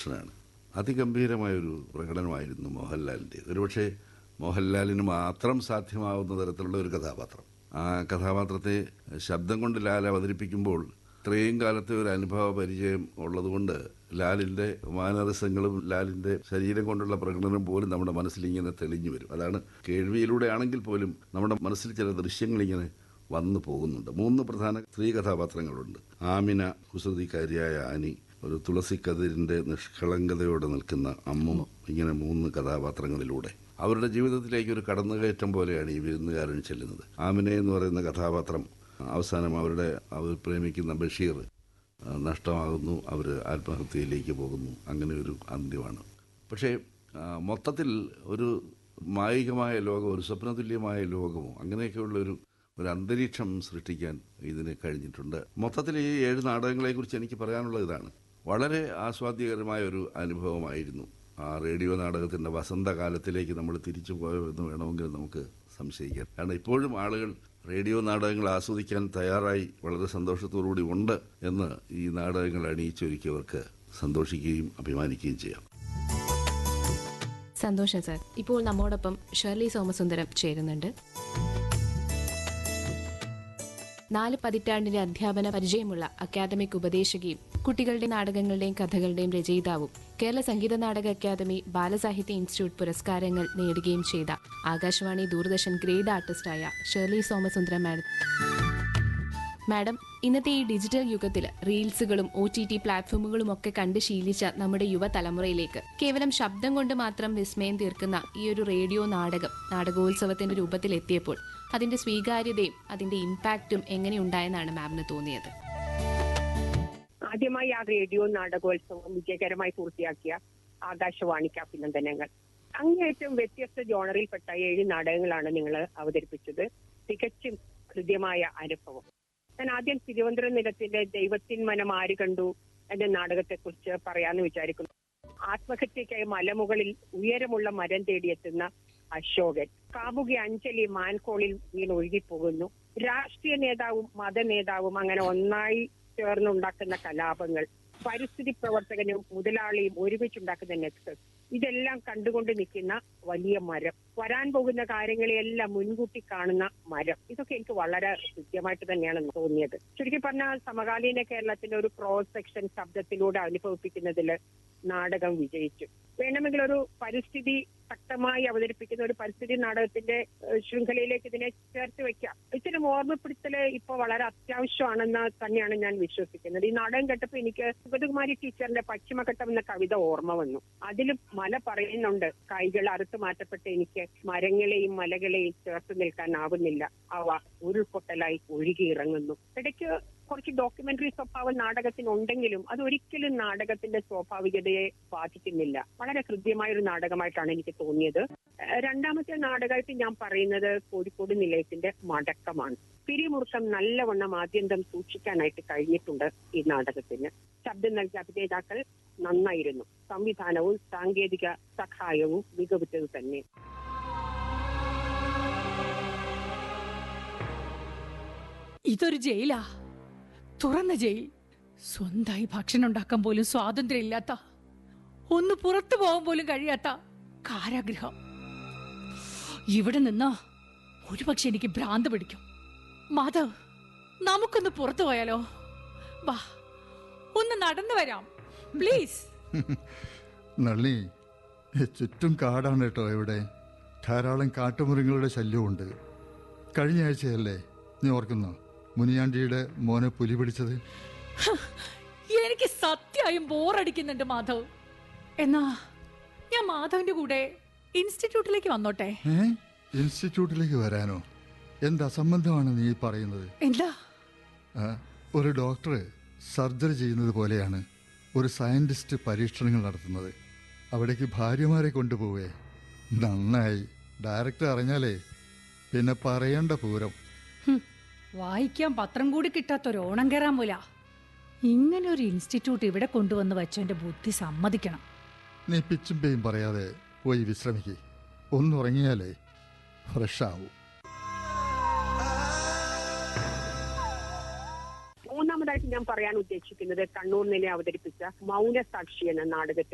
ബാലകൃഷ്ണനാണ്. അതിഗംഭീരമായൊരു പ്രകടനമായിരുന്നു മോഹൻലാലിൻ്റെ. ഒരുപക്ഷെ മോഹൻലാലിന് മാത്രം സാധ്യമാവുന്ന തരത്തിലുള്ള ഒരു കഥാപാത്രം. ആ കഥാപാത്രത്തെ ശബ്ദം കൊണ്ട് ലാൽ അവതരിപ്പിക്കുമ്പോൾ ഇത്രയും കാലത്തെ ഒരു അനുഭവ പരിചയം ഉള്ളതുകൊണ്ട് ലാലിൻ്റെ മാനറിസങ്ങളും ലാലിൻ്റെ ശരീരം കൊണ്ടുള്ള പ്രകടനം പോലും നമ്മുടെ മനസ്സിൽ ഇങ്ങനെ തെളിഞ്ഞു വരും. അതാണ് കേൾവിയിലൂടെ ആണെങ്കിൽ പോലും നമ്മുടെ മനസ്സിൽ ചില ദൃശ്യങ്ങളിങ്ങനെ വന്നു പോകുന്നുണ്ട്. 3 പ്രധാന സ്ത്രീ കഥാപാത്രങ്ങളുണ്ട്. ആമിന, കുസൃതിക്കാരിയായ ആനി, ഒരു തുളസിക്കതിരിൻ്റെ നിഷ്കളങ്കതയോടെ നിൽക്കുന്ന അമ്മും. ഇങ്ങനെ 3 കഥാപാത്രങ്ങളിലൂടെ അവരുടെ ജീവിതത്തിലേക്ക് ഒരു കടന്നുകയറ്റം പോലെയാണ് ഈ വിരുന്നുകാരൻ ചെല്ലുന്നത്. ആമിന എന്ന് പറയുന്ന കഥാപാത്രം അവസാനം അവർ പ്രേമിക്കുന്ന ബഷീർ നഷ്ടമാകുന്നു, അവർ ആത്മഹത്യയിലേക്ക് പോകുന്നു. അങ്ങനെ ഒരു അന്ത്യമാണ്. പക്ഷേ മൊത്തത്തിൽ ഒരു മായികമായ ലോകം, ഒരു സ്വപ്നതുല്യമായ ലോകമോ അങ്ങനെയൊക്കെയുള്ള ഒരു അന്തരീക്ഷം സൃഷ്ടിക്കാൻ ഇതിന് കഴിഞ്ഞിട്ടുണ്ട്. മൊത്തത്തിൽ ഈ 7 നാടകങ്ങളെക്കുറിച്ച് എനിക്ക് പറയാനുള്ളത് ഇതാണ്. വളരെ ആസ്വാദ്യകരമായ ഒരു അനുഭവമായിരുന്നു. ആ റേഡിയോ നാടകത്തിൻ്റെ വസന്തകാലത്തിലേക്ക് നമ്മൾ തിരിച്ചു പോയോ എന്ന് വേണമെങ്കിൽ നമുക്ക് സംശയിക്കാം. കാരണം ഇപ്പോഴും ആളുകൾ റേഡിയോ നാടകങ്ങൾ ആസ്വദിക്കാൻ തയ്യാറായി വളരെ സന്തോഷത്തോടുകൂടി ഉണ്ട് എന്ന് ഈ നാടകങ്ങൾ അണിയിച്ചൊരുക്കിയവർക്ക് സന്തോഷിക്കുകയും അഭിമാനിക്കുകയും ചെയ്യാം. സന്തോഷം സാർ. ഇപ്പോൾ നമ്മോടൊപ്പം ഷേർലി സോമസുന്ദരം ചേരുന്നുണ്ട്. 4 പതിറ്റാണ്ടിന്റെ അധ്യാപന പരിചയമുള്ള അക്കാദമിക് ഉപദേശകയും കുട്ടികളുടെ നാടകങ്ങളുടെയും കഥകളുടെയും രചയിതാവും കേരള സംഗീത നാടക അക്കാദമി ബാലസാഹിത്യ ഇൻസ്റ്റിറ്റ്യൂട്ട് പുരസ്കാരങ്ങൾ നേടുകയും ചെയ്ത ആകാശവാണി ദൂരദർശൻ ഗ്രേഡ് ആർട്ടിസ്റ്റായ ഷേർലി സോമസുന്ദരം മാഡം, ഇന്നത്തെ ഈ ഡിജിറ്റൽ യുഗത്തിൽ റീൽസുകളും OTT പ്ലാറ്റ്ഫോമുകളും ഒക്കെ കണ്ട് ശീലിച്ച നമ്മുടെ യുവതലമുറയിലേക്ക് കേവലം ശബ്ദം കൊണ്ട് മാത്രം വിസ്മയം തീർക്കുന്ന ഈ ഒരു റേഡിയോ നാടകോത്സവത്തിന്റെ രൂപത്തിൽ എത്തിയപ്പോൾ അതിന്റെ സ്വീകാര്യതയും അതിന്റെ ഇമ്പാക്റ്റും എങ്ങനെയുണ്ടായെന്നാണ് മാമിന് തോന്നിയത്? ആദ്യമായി ആ റേഡിയോ നാടകോത്സവം വിജയകരമായി പൂർത്തിയാക്കിയ ആകാശവാണിക്ക് അഭിനന്ദനങ്ങൾ. അങ്ങേയറ്റം വ്യത്യസ്ത ജോണറിൽപ്പെട്ട 7 നാടകങ്ങളാണ് നിങ്ങൾ അവതരിപ്പിച്ചത്. തികച്ചും ഹൃദ്യമായ അനുഭവം. ഞാൻ ആദ്യം തിരുവനന്തപുരം നിലത്തിന്റെ ദൈവത്തിൻ മനം ആര് കണ്ടു എന്ന നാടകത്തെക്കുറിച്ച് പറയാമെന്ന് വിചാരിക്കുന്നു. ആത്മഹത്യക്കായി മലമുകളിൽ ഉയരമുള്ള മരം തേടിയെത്തുന്ന അശോകൻ, കാമുകി അഞ്ജലി മാൻകോളിൽ വീണൊഴുകിപ്പോകുന്നു. രാഷ്ട്രീയ നേതാവും മതനേതാവും അങ്ങനെ ഒന്നായി ചേർന്നുണ്ടാക്കുന്ന കലാപങ്ങൾ, പരിസ്ഥിതി പ്രവർത്തകനും മുതലാളിയും ഒരുമിച്ചുണ്ടാക്കുന്ന നെക്സസ്, ഇതെല്ലാം കണ്ടുകൊണ്ട് നിൽക്കുന്ന വലിയ മരം, വരാൻ പോകുന്ന കാര്യങ്ങളെയെല്ലാം മുൻകൂട്ടി കാണുന്ന മരം. ഇതൊക്കെ എനിക്ക് വളരെ കൃത്യമായിട്ട് തന്നെയാണ് തോന്നിയത്. ചുരുക്കി പറഞ്ഞാൽ സമകാലീന കേരളത്തിന്റെ ഒരു ക്രോസ് സെക്ഷൻ ശബ്ദത്തിലൂടെ അനുഭവിപ്പിക്കുന്നതിൽ നാടകം വിജയിച്ചു. വേണമെങ്കിൽ ഒരു പരിസ്ഥിതി ശക്തമായി അവതരിപ്പിക്കുന്ന ഒരു പരിസ്ഥിതി നാടകത്തിന്റെ ശൃംഖലയിലേക്ക് ഇതിനെ ചേർത്ത് വെക്കാം. ഇത്തരം ഓർമ്മപ്പെടുത്തല് ഇപ്പൊ വളരെ അത്യാവശ്യമാണെന്ന് തന്നെയാണ് ഞാൻ വിശ്വസിക്കുന്നത്. ഈ നാടകം കേട്ടപ്പോ എനിക്ക് സുഗതകുമാരി ടീച്ചറിന്റെ പശ്ചിമഘട്ടം എന്ന കവിത ഓർമ്മ വന്നു. അതിലും മല പറയുന്നുണ്ട്, കൈകൾ അറുത്തു മാറ്റപ്പെട്ട് എനിക്ക് മരങ്ങളെയും മലകളെയും ചേർത്ത് നിൽക്കാനാവുന്നില്ല, അവ ഉരുൾപൊട്ടലായി ഒഴുകിയിറങ്ങുന്നു. ഇടയ്ക്ക് കുറച്ച് ഡോക്യുമെന്ററി സ്വഭാവം നാടകത്തിനുണ്ടെങ്കിലും അതൊരിക്കലും നാടകത്തിന്റെ സ്വാഭാവികതയെ ബാധിക്കുന്നില്ല. വളരെ ഹൃദ്യമായ ഒരു നാടകമായിട്ടാണ് എനിക്ക് തോന്നിയത്. രണ്ടാമത്തെ നാടകമായിട്ട് ഞാൻ പറയുന്നത് കോഴിക്കോട് നിലയത്തിന്റെ മടക്കമാണ്. പിരിമുറുക്കം നല്ലവണ്ണം ആദ്യന്തം സൂക്ഷിക്കാനായിട്ട് കഴിഞ്ഞിട്ടുണ്ട് ഈ നാടകത്തിന്. ശബ്ദം നൽകിയ അഭിനേതാക്കൾ നന്നായിരുന്നു. സംവിധാനവും സാങ്കേതിക സഹായവും മികവുറ്റത് തന്നെ. ഇതൊരു ജയിലാ, തുറന്ന ജയിൽ. സ്വന്തമായി ഭക്ഷണം ഉണ്ടാക്കാൻ പോലും സ്വാതന്ത്ര്യം ഇല്ലാത്ത, ഒന്ന് പുറത്തു പോകാൻ പോലും കഴിയാത്ത കാരാഗൃഹം. ഇവിടെ നിന്നാ ഒരുപക്ഷെ എനിക്ക് ഭ്രാന്ത് പിടിക്കും. മാധവ്, നമുക്കൊന്ന് പുറത്തു പോയാലോ? വാ, ഒന്ന് നടന്നു വരാം പ്ലീസ്. നളി, ചുറ്റും കാടാണ് കേട്ടോ. ഇവിടെ ധാരാളം കാട്ടുമൃഗങ്ങളുടെ ശല്യമുണ്ട്. കഴിഞ്ഞ ആഴ്ചയല്ലേ നീ ഓർക്കുന്നോ മുനിയാണ്ടിയുടെ മോനെ പുലി പിടിച്ചത്? എനിക്ക് സത്യമായും ബോറടിക്കുന്നുണ്ട് മാധവ്. എന്നാ ഞാൻ മാധവിന്റെ കൂടെ ഇൻസ്റ്റിറ്റ്യൂട്ടിലേക്ക് വന്നോട്ടെ? ഇൻസ്റ്റിറ്റ്യൂട്ടിലേക്ക് വരാനോ? എന്ത് അസംബന്ധമാണ് നീ പറയുന്നത്? എന്താ? ഒരു ഡോക്ടർ സർജറി ചെയ്യുന്നത് പോലെയാണ് ഒരു സയന്റിസ്റ്റ് പരീക്ഷണങ്ങൾ നടത്തുന്നത്. അവിടേക്ക് ഭാര്യമാരെ കൊണ്ടുപോവേ? നന്നായി. ഡയറക്ടർ അറിഞ്ഞാലേ പിന്നെ പറയേണ്ട പൂരം. വായിക്കാൻ പത്രം കൂടി കിട്ടാത്തൊരു ഓണം കയറാൻ പോല ഇങ്ങനെ ഒരു ഇൻസ്റ്റിറ്റ്യൂട്ട് ഇവിടെ കൊണ്ടുവന്ന് വെച്ചവന്റെ ബുദ്ധി സമ്മതിക്കണം. നീ പിച്ചും പേയും പറയാതെ പോയി വിശ്രമിക്കേ. ഒന്നുറങ്ങിയാലേ ഫ്രഷ് ആവൂ. മൂന്നാമതായിട്ട് ഞാൻ പറയാൻ ഉദ്ദേശിക്കുന്നത് കണ്ണൂർ നില അവതരിപ്പിച്ച മൗനസാക്ഷി എന്ന നാടകത്തെ